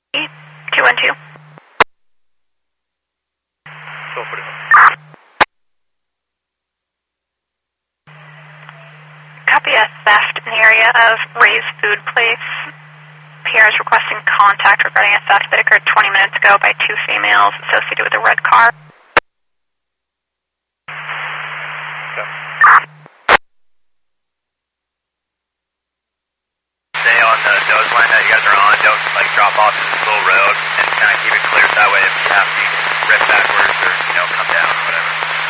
212. Copy a theft in the area of Ray's Food Place. PR is requesting contact regarding a theft that occurred 20 minutes ago by two females associated with a red car. Stay on the nose line that you guys are on. Don't drop off to this little road and kind of keep it clear. That way if you have to rip backwards or come down or whatever.